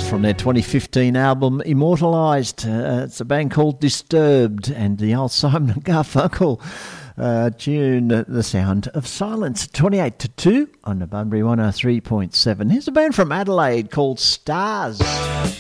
Stars from their 2015 album Immortalised. It's a band called Disturbed, and the old Simon & Garfunkel tune, The Sound of Silence. 28 to 2 on the Bunbury 103.7. Here's a band from Adelaide called Stars.